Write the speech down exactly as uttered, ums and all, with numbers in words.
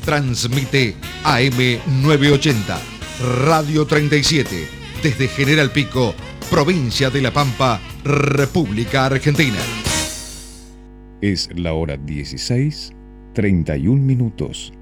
Transmite A M novecientos ochenta, Radio treinta y siete, desde General Pico, provincia de La Pampa, República Argentina. Es la hora dieciséis, treinta y un minutos.